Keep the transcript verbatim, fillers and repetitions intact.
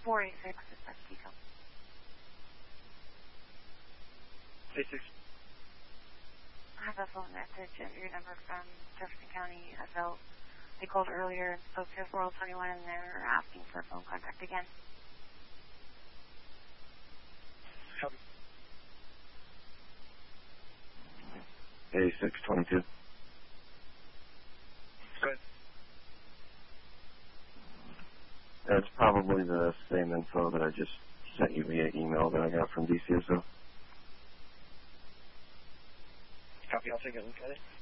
four eight six is that detail. eight six. I have a phone message at your number from Jefferson County about they called earlier and spoke to four oh twenty-one and they're asking for phone contact again. Copy. A six twenty-two. Go ahead. That's probably the same info that I just sent you via email that I got from D C S O. Copy. I'll take a look at it.